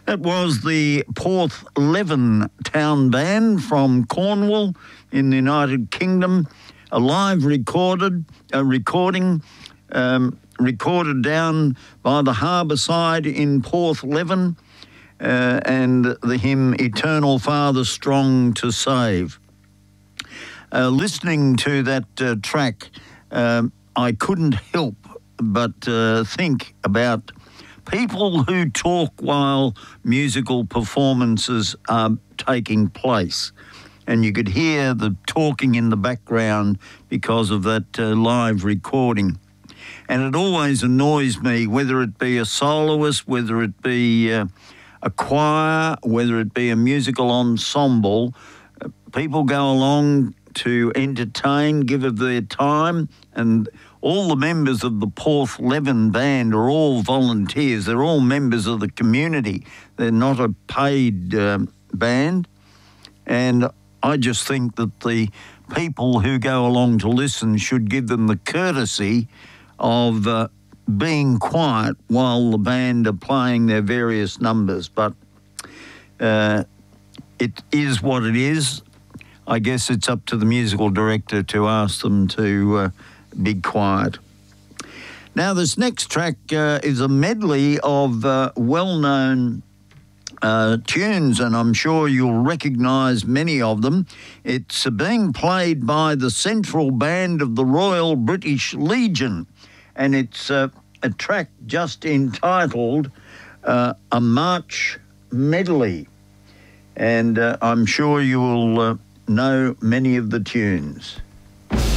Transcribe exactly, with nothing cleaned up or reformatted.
It was the Porthleven Town Band from Cornwall in the United Kingdom, a live recorded a recording um, recorded down by the harbour side in Porthleven, uh, and the hymn "Eternal Father, Strong to Save." Uh, listening to that uh, track, um, I couldn't help but uh, think about people who talk while musical performances are taking place. And you could hear the talking in the background because of that uh, live recording. And it always annoys me, whether it be a soloist, whether it be uh, a choir, whether it be a musical ensemble, uh, people go along to entertain, give of their time, and all the members of the Porthleven Band are all volunteers. They're all members of the community. They're not a paid um, band. And I just think that the people who go along to listen should give them the courtesy of uh, being quiet while the band are playing their various numbers. But uh, it is what it is. I guess it's up to the musical director to ask them to uh, be quiet. Now, this next track uh, is a medley of uh, well-known uh, tunes, and I'm sure you'll recognise many of them. It's uh, being played by the Central Band of the Royal British Legion, and it's uh, a track just entitled uh, A March Medley. And uh, I'm sure you will uh, know many of the tunes.